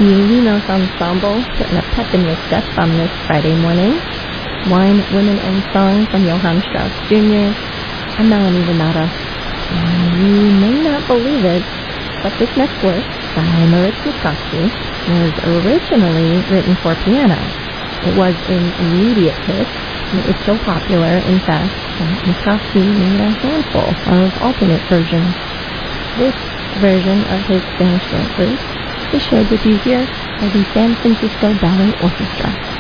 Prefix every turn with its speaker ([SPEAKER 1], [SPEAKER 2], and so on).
[SPEAKER 1] The Limos Ensemble putting a pep in your step on this Friday morning. Wine, Women, and Song from Johann Strauss Jr. and Melanie Renata. And you may not believe it, but this next work by Moritz Moszkowski was originally written for piano. It was an immediate hit, and it was so popular, in fact, that Moszkowski made a handful of alternate versions. This version of his Spanish Dance is shared with you here by the San Francisco Ballet Orchestra.